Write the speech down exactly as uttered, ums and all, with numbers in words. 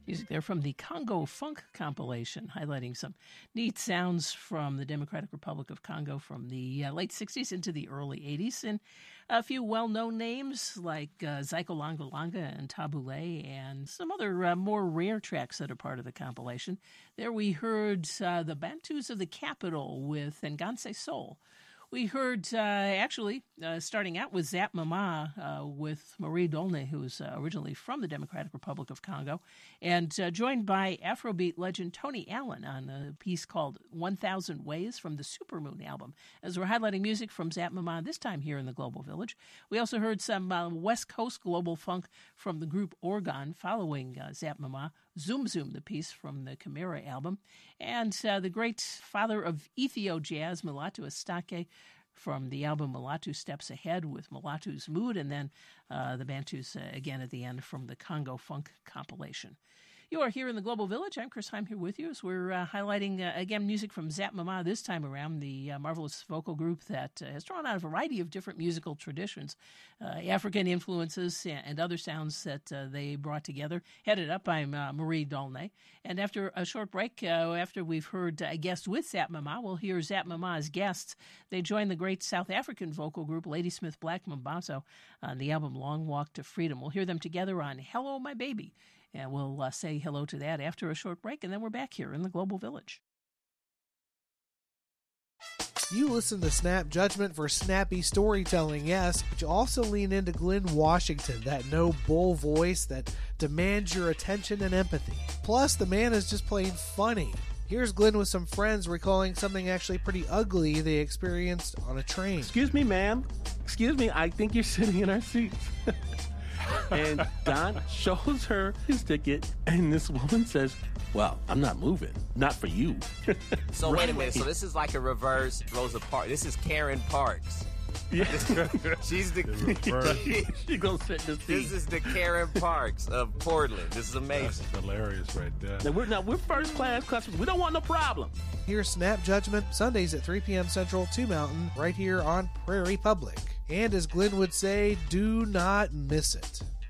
Music there from the Congo Funk compilation, highlighting some neat sounds from the Democratic Republic of Congo from the uh, late sixties into the early eighties. And a few well-known names like uh, Zyko Langa Langa and Tabule, and some other uh, more rare tracks that are part of the compilation. There we heard uh, the Bantus of the Capital with Nganse Soul. We heard, uh, actually, uh, starting out with Zap Mama uh, with Marie Dolnay, who's uh, originally from the Democratic Republic of Congo, and uh, joined by Afrobeat legend Tony Allen on a piece called one thousand Ways from the Supermoon album, as we're highlighting music from Zap Mama, this time here in the Global Village. We also heard some uh, West Coast global funk from the group Organ, following uh, Zap Mama, Zoom Zoom, the piece from the Chimera album, and uh, the great father of Ethio jazz, Mulatu Astatke, from the album Mulatu Steps Ahead with Mulatu's Mood, and then uh, the Bantus uh, again at the end from the Congo Funk compilation. You are here in the Global Village. I'm Chris Heim here with you as we're uh, highlighting, uh, again, music from Zap Mama this time around, the uh, marvelous vocal group that uh, has drawn out a variety of different musical traditions, uh, African influences, and other sounds that uh, they brought together, headed up by uh, Marie Dolnay. And after a short break, uh, after we've heard a guest with Zap Mama, we'll hear Zap Mama's guests. They join the great South African vocal group Ladysmith Black Mambazo on the album Long Walk to Freedom. We'll hear them together on Hello, My Baby. And we'll uh, say hello to that after a short break, and then we're back here in the Global Village. You listen to Snap Judgment for snappy storytelling, yes, but you also lean into Glenn Washington, that no-bull voice that demands your attention and empathy. Plus, the man is just plain funny. Here's Glenn with some friends recalling something actually pretty ugly they experienced on a train. Excuse me, ma'am. Excuse me, I think you're sitting in our seats. And Don shows her his ticket, and this woman says, well, I'm not moving. Not for you. So right. Wait a minute. So this is like a reverse Rosa Parks. This is Karen Parks. Yeah. She's the, the she gonna sit in the seat. This is the Karen Parks of Portland. This is amazing. That's hilarious right there. Now we're now we're first class customers. We don't want no problem. Here's Snap Judgment Sundays at three p.m. Central, two Mountain, right here on Prairie Public. And as Glenn would say, do not miss it.